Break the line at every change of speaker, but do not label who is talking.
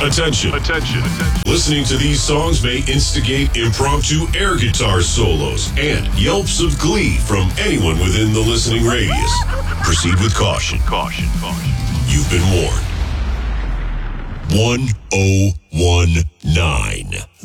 Attention.
Attention.
Listening to these songs may instigate impromptu air guitar solos and yelps of glee from anyone within the listening radius. Proceed with caution.
Caution.
You've been warned. 1019.